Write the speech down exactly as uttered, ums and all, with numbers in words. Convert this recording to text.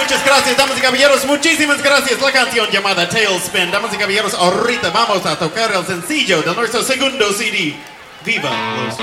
Muchas gracias, damas y caballeros. Muchísimas gracias. La canción llamada Tailspin. Damas y caballeros, ahorita vamos a tocar el sencillo de nuestro segundo C D. ¡Viva los